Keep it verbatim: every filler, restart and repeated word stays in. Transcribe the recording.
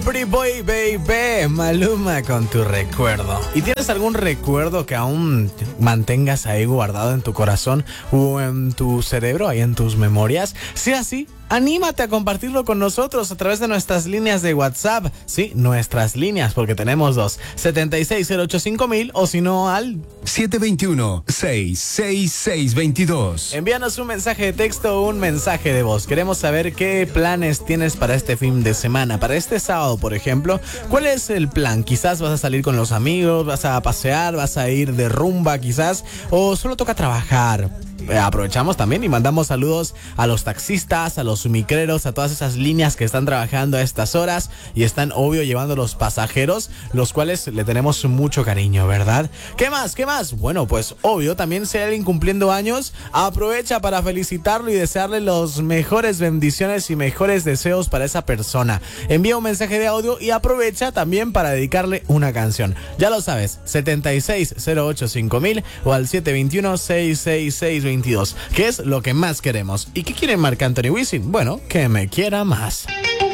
Pretty Boy Baby, Maluma con Tu Recuerdo. ¿Y tienes algún recuerdo que aún mantengas ahí guardado en tu corazón o en tu cerebro, ahí en tus memorias? Si es así, anímate a compartirlo con nosotros a través de nuestras líneas de WhatsApp. Sí, nuestras líneas, porque tenemos dos. setenta y seis cero ochenta y cinco mil o si no al siete dos uno, seis seis seis dos dos. Envíanos un mensaje de texto o un mensaje de voz. Queremos saber qué planes tienes para este fin de semana. Para este sábado, por ejemplo, ¿cuál es el plan? Quizás vas a salir con los amigos, vas a pasear, vas a ir de rumba quizás, o solo toca trabajar. Aprovechamos también y mandamos saludos a los taxistas, a los micreros, a todas esas líneas que están trabajando a estas horas y están, obvio, llevando a los pasajeros, los cuales le tenemos mucho cariño, ¿verdad? ¿Qué más? ¿Qué más? Bueno, pues obvio, también si hay alguien cumpliendo años, aprovecha para felicitarlo y desearle los mejores bendiciones y mejores deseos para esa persona. Envía un mensaje de audio y aprovecha también para dedicarle una canción. Ya lo sabes, setenta y seis cero ochenta y cinco mil o al siete dos uno, seis seis seis dos dos. ¿Qué es lo que más queremos? ¿Y qué quiere Marc Anthony Wisin? Bueno, que me quiera más.